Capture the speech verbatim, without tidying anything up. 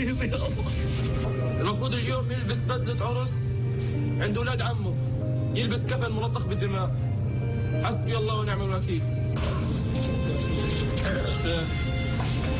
حبيبي يا الله. المفروض اليوم يلبس بدلة عرس عند أولاد عمه، يلبس كفن ملطخ بالدماء. حسبي الله ونعم الوكيل.